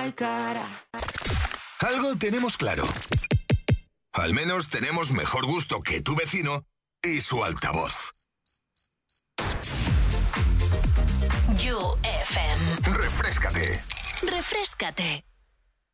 cara a cara. Algo tenemos claro. Al menos tenemos mejor gusto que tu vecino y su altavoz. You FM. Refréscate. Refréscate.